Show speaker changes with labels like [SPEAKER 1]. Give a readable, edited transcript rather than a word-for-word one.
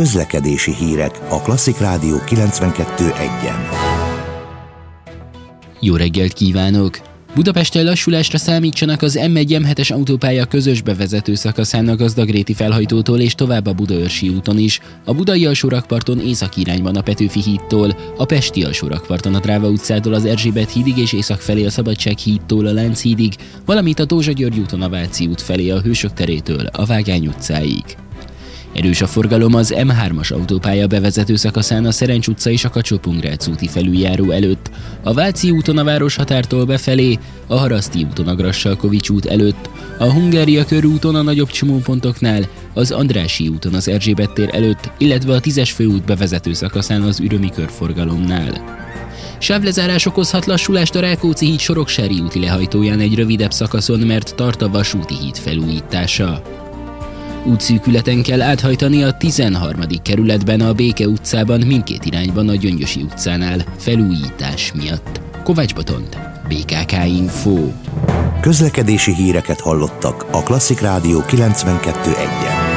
[SPEAKER 1] Közlekedési hírek a Klasszik Rádió 92.1-en.
[SPEAKER 2] Jó reggelt kívánok! Budapesten lassulásra számítsanak az M1-M7-es autópálya közös bevezető szakaszán a Gazdagréti felhajtótól és tovább a Budaörsi úton is, a Budai alsórakparton északi irányban a Petőfi hídtól, a Pesti alsórakparton a Dráva utcától az Erzsébet hídig és észak felé a Szabadság hídtól a Lánchídig, valamint a Dózsa György úton a Váci út felé a Hősök terétől a Vágány utcáig. Erős a forgalom az M3-as autópálya bevezető szakaszán a Szerencs utca és a Kacsó-Pungrác úti felüljáró előtt, a Váci úton a városhatártól befelé, a Haraszti úton a Grassalkovics út előtt, a Hungária körúton a nagyobb csomópontoknál, az Andrássy úton az Erzsébet tér előtt, illetve a 10-es főút bevezető szakaszán az Ürömi körforgalomnál. Sávlezárás okozhat lassulást a Rákóczi híd Soroksári úti lehajtóján egy rövidebb szakaszon, mert tart a vasúti híd felújítása. Útszűkületen kell áthajtani a 13. kerületben a Béke utcában mindkét irányban a Gyöngyösi utcánál felújítás miatt. Kovács Botond, BKK Info.
[SPEAKER 1] Közlekedési híreket hallottak a Klasszik Rádió 92.1-en.